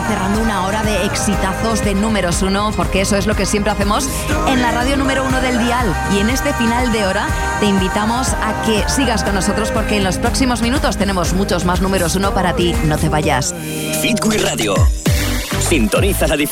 cerrando una hora de exitazos de números uno, porque eso es lo que siempre hacemos en la radio número uno del dial. Y en este final de hora te invitamos a que sigas con nosotros, porque en los próximos minutos tenemos muchos más números uno para ti. No te vayas. Hit Quiz Radio. Sintoniza la diferencia.